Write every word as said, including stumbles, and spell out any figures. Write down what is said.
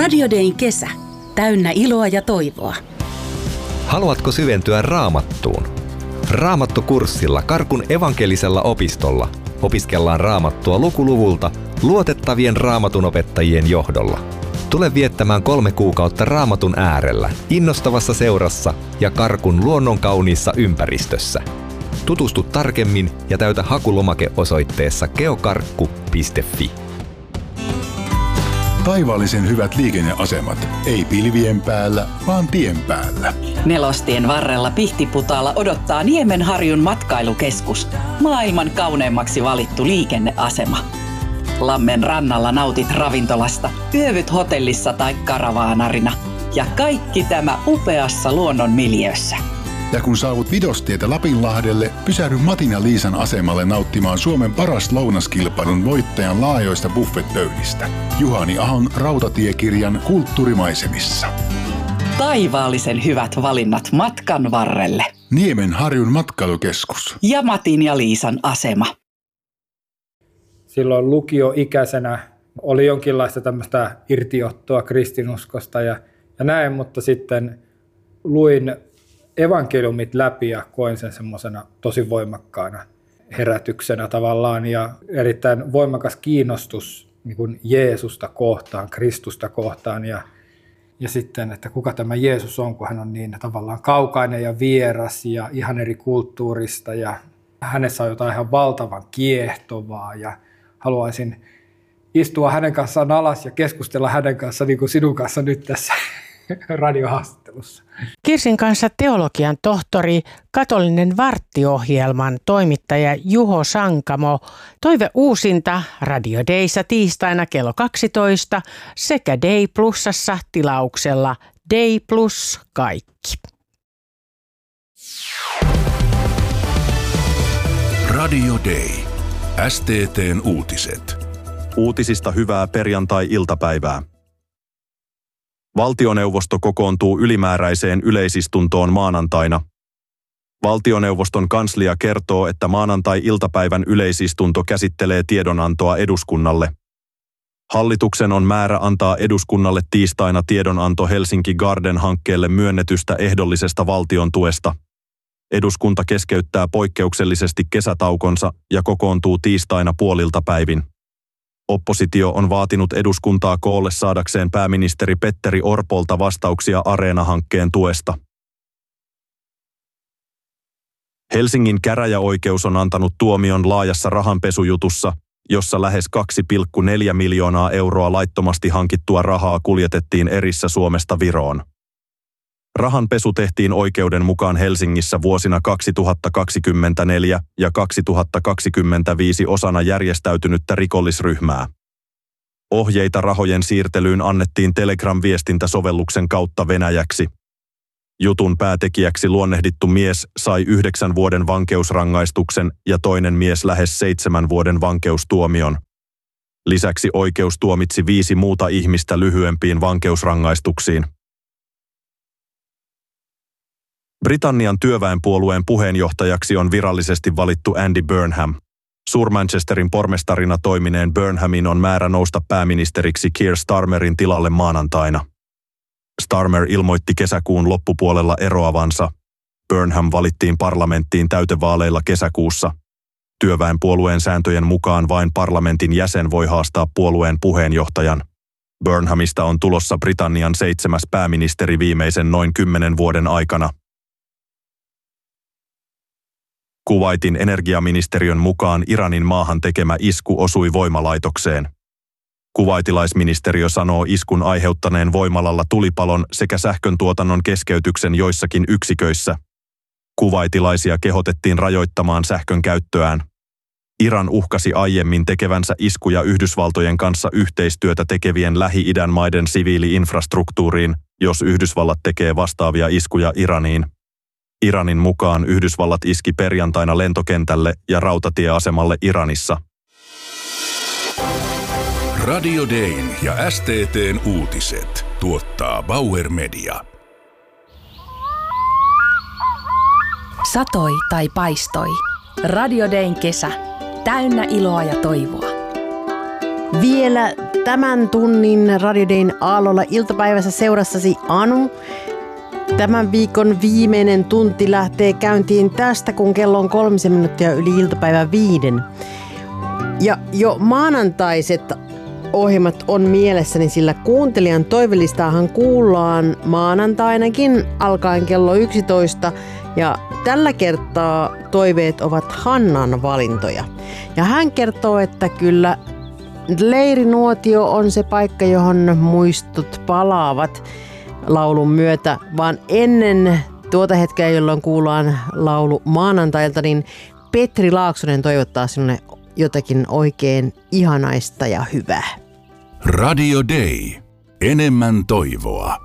Radio Dayn kesä. Täynnä iloa ja toivoa. Haluatko syventyä Raamattuun? Raamattukurssilla Karkun evankelisella opistolla opiskellaan Raamattua lukuluvulta luotettavien raamatunopettajien johdolla. Tule viettämään kolme kuukautta Raamatun äärellä, innostavassa seurassa ja Karkun luonnonkauniissa ympäristössä. Tutustu tarkemmin ja täytä hakulomake osoitteessa geokarkku piste fi. Taivaallisen hyvät liikenneasemat. Ei pilvien päällä, vaan tien päällä. Nelostien varrella Pihtiputaalla odottaa Niemenharjun matkailukeskus. Maailman kauneimmaksi valittu liikenneasema. Lammen rannalla nautit ravintolasta, yövyt hotellissa tai karavaanarina. Ja kaikki tämä upeassa luonnon miljöössä. Ja kun saavut Vidostietä Lapinlahdelle, pysähdy Matin ja Liisan asemalle nauttimaan Suomen paras lounaskilpailun voittajan laajoista buffetpöydistä. Juhani Ahon rautatiekirjan kulttuurimaisemissa. Taivaallisen hyvät valinnat matkan varrelle. Niemenharjun matkailukeskus. Ja Matin ja Liisan asema. Silloin lukioikäisenä oli jonkinlaista tämmöistä irtiottoa kristinuskosta ja, ja näin, mutta sitten luin evankeliumit läpi ja koin sen semmoisena tosi voimakkaana herätyksenä tavallaan ja erittäin voimakas kiinnostus niin kuin Jeesusta kohtaan, Kristusta kohtaan ja, ja sitten, että kuka tämä Jeesus on, kun hän on niin tavallaan kaukainen ja vieras ja ihan eri kulttuurista ja hänessä on jotain ihan valtavan kiehtovaa ja haluaisin istua hänen kanssaan alas ja keskustella hänen kanssaan niin kuin sinun kanssa nyt tässä radiohaastattelussa. Kirsin kanssa teologian tohtori, katolinen varttiohjelman toimittaja Juho Sankamo, toive uusinta Radio Dayssä tiistaina kello kaksitoista sekä Day Plusassa tilauksella Day Plus kaikki. Radio Day. S T T:n uutiset. Uutisista hyvää perjantai-iltapäivää. Valtioneuvosto kokoontuu ylimääräiseen yleisistuntoon maanantaina. Valtioneuvoston kanslia kertoo, että maanantai-iltapäivän yleisistunto käsittelee tiedonantoa eduskunnalle. Hallituksen on määrä antaa eduskunnalle tiistaina tiedonanto Helsinki Garden-hankkeelle myönnetystä ehdollisesta valtion tuesta. Eduskunta keskeyttää poikkeuksellisesti kesätaukonsa ja kokoontuu tiistaina puolilta päivin. Oppositio on vaatinut eduskuntaa koolle saadakseen pääministeri Petteri Orpolta vastauksia Areena-hankkeen tuesta. Helsingin käräjäoikeus on antanut tuomion laajassa rahanpesujutussa, jossa lähes kaksi pilkku neljä miljoonaa euroa laittomasti hankittua rahaa kuljetettiin erissä Suomesta Viroon. Rahanpesu tehtiin oikeuden mukaan Helsingissä vuosina kaksituhattakaksikymmentäneljä ja kaksituhattakaksikymmentäviisi osana järjestäytynyttä rikollisryhmää. Ohjeita rahojen siirtelyyn annettiin Telegram-viestintäsovelluksen kautta Venäjäksi. Jutun päätekijäksi luonnehdittu mies sai yhdeksän vuoden vankeusrangaistuksen ja toinen mies lähes seitsemän vuoden vankeustuomion. Lisäksi oikeus tuomitsi viisi muuta ihmistä lyhyempiin vankeusrangaistuksiin. Britannian työväenpuolueen puheenjohtajaksi on virallisesti valittu Andy Burnham. Suur-Manchesterin pormestarina toimineen Burnhamin on määrä nousta pääministeriksi Keir Starmerin tilalle maanantaina. Starmer ilmoitti kesäkuun loppupuolella eroavansa. Burnham valittiin parlamenttiin täytevaaleilla kesäkuussa. Työväenpuolueen sääntöjen mukaan vain parlamentin jäsen voi haastaa puolueen puheenjohtajan. Burnhamista on tulossa Britannian seitsemäs pääministeri viimeisen noin kymmenen vuoden aikana. Kuwaitin energiaministeriön mukaan Iranin maahan tekemä isku osui voimalaitokseen. Kuwaitilaisministeriö sanoo iskun aiheuttaneen voimalalla tulipalon sekä sähköntuotannon keskeytyksen joissakin yksiköissä. Kuwaitilaisia kehotettiin rajoittamaan sähkön käyttöään. Iran uhkasi aiemmin tekevänsä iskuja Yhdysvaltojen kanssa yhteistyötä tekevien Lähi-idän maiden siviili-infrastruktuuriin, jos Yhdysvallat tekee vastaavia iskuja Iraniin. Iranin mukaan Yhdysvallat iski perjantaina lentokentälle ja rautatieasemalle Iranissa. Radio Dayn ja S T T:n uutiset tuottaa Bauer Media. Satoi tai paistoi. Radio Dayn kesä. Täynnä iloa ja toivoa. Vielä tämän tunnin Radio Dayn aallolla iltapäivässä seurassasi Anu. Tämän viikon viimeinen tunti lähtee käyntiin tästä, kun kello on kolmisen minuuttia yli iltapäivän viiden. Ja jo maanantaiset ohjelmat on mielessäni, sillä kuuntelijan toivelistaahan kuullaan maanantainakin alkaen kello yksitoista. Ja tällä kertaa toiveet ovat Hannan valintoja. Ja hän kertoo, että kyllä leirinuotio on se paikka, johon muistot palaavat laulun myötä, vaan ennen tuota hetkeä, jolloin kuullaan laulu maanantailta, niin Petri Laaksonen toivottaa sinulle jotakin oikein ihanaista ja hyvää. Radio Day. Enemmän toivoa.